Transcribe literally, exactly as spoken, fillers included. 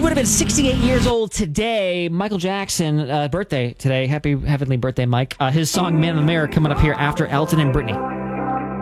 would have been sixty-eight years old today. Michael Jackson, uh, birthday today. Happy heavenly birthday, Mike. Uh, his song Man in the Mirror coming up here after Elton and Britney.